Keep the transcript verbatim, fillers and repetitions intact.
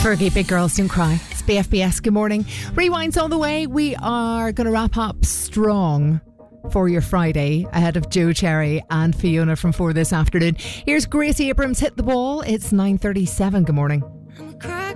Fergie, Big Girls Don't Cry. It's B F B S. Good morning. Rewind's all the way. We are going to wrap up strong for your Friday ahead of Joe Cherry and Fiona from four this afternoon. Here's Gracie Abrams, Hit the Ball. It's nine thirty-seven. Good morning.